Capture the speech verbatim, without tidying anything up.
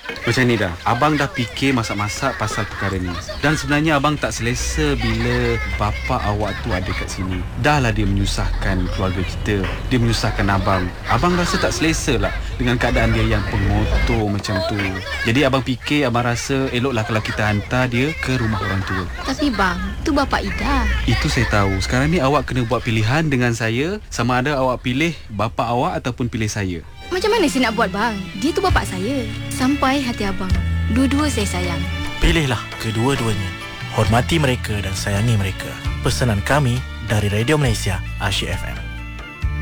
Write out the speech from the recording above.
Macam ni dah, abang dah fikir masak-masak pasal perkara ni. Dan sebenarnya abang tak selesa bila bapa awak tu ada kat sini. Dah lah dia menyusahkan keluarga kita, dia menyusahkan abang. Abang rasa tak selesa lah dengan keadaan dia yang pengotor macam tu. Jadi abang fikir, abang rasa eloklah kalau kita hantar dia ke rumah orang tua. Tapi bang, tu bapa Ida. Itu saya tahu. Sekarang ni awak kena buat pilihan dengan saya. Sama ada awak pilih bapa awak ataupun pilih saya. Macam mana saya nak buat bang? Dia tu bapak saya. Sampai hati abang. Dua-dua saya sayang. Pilihlah kedua-duanya. Hormati mereka dan sayangi mereka. Pesanan kami dari Radio Malaysia, Asyik F M.